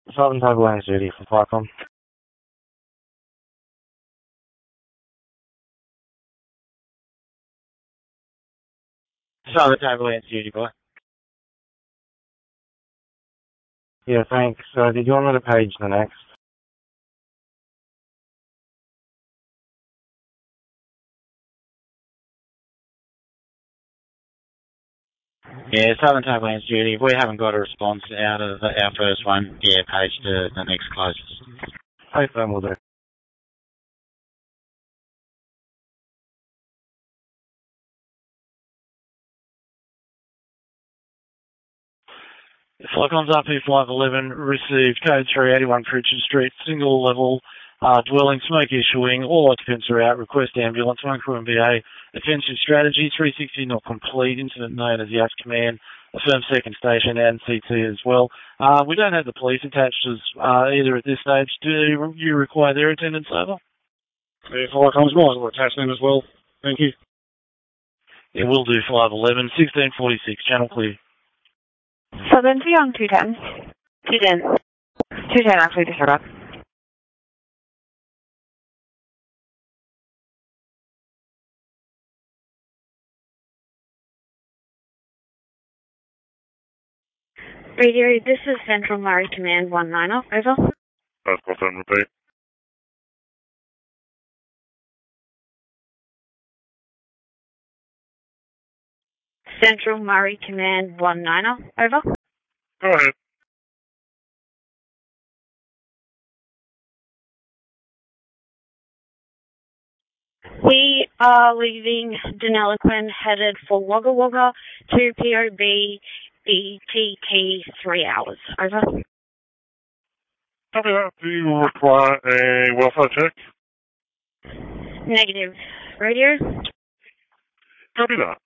Southern Tablelands duty for Flycom. Southern Tablelands duty, boy. Yeah, thanks. Did you want me to page the next? Yeah, Southern Tablelands duty. If we haven't got a response out of our first one, yeah, page to the next closest. Hey, then we'll do. Flycom's RP511 received code 381 Pritchard Street, single level dwelling, smoke issuing, all occupants are out, request ambulance, 1 crew and BA, offensive strategy, 360 not complete, incident known as YAS command, affirm second station and CT as well. We don't have the police attached as either at this stage. Do you require their attendance over? Yeah, Flycom's might as well attach them as well. Thank you. It will do 511, 1646, channel clear. Southern Young 210. 210. 210, actually, to start up. Radio, this is Central Murray Command 19, over. That's confirmed, repeat. Central Murray Command 19, over. Go ahead. We are leaving Deniliquin, headed for Wagga Wagga to POB BTT 3 hours. Over. Copy that. Do you require a welfare check? Negative. Radio. Copy that.